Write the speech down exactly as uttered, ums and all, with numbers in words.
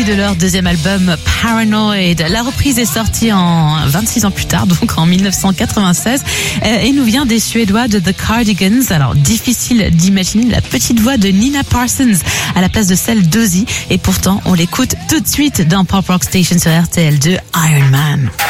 de leur deuxième album Paranoid. La reprise est sortie en vingt-six ans plus tard, donc en mille neuf cent quatre-vingt-seize, et nous vient des Suédois de The Cardigans. Alors, difficile d'imaginer la petite voix de Nina Parsons à la place de celle d'Ozzy, et pourtant on l'écoute tout de suite dans Pop Rock Station sur R T L deux, Iron Man.